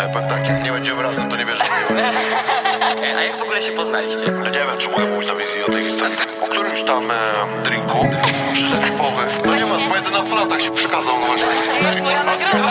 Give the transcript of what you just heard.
powiem tak, jak nie będziemy razem, to nie wierzę w miłość. A jak w ogóle się poznaliście? Ja nie wiem, czy mogę mówić na wizji o tej historii. Po którymś tam drinku przyszedł